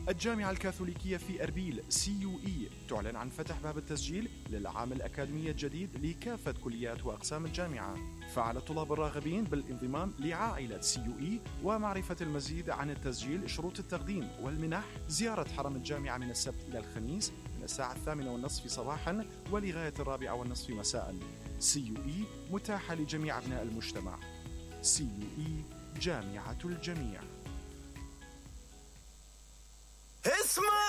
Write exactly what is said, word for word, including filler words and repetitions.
الجامعة الكاثوليكية في أربيل سي يو إي تعلن عن فتح باب التسجيل للعام الأكاديمي الجديد لكافة كليات وأقسام الجامعة. فعلى الطلاب الراغبين بالانضمام لعائلة سي يو إي ومعرفة المزيد عن التسجيل، شروط التقديم والمنح، زيارة حرم الجامعة من السبت إلى الخميس من الساعة الثامنة والنصف صباحا ولغاية الرابعة والنصف مساء. سي يو إي متاحة لجميع أبناء المجتمع. سي يو إي جامعة الجميع. اسمع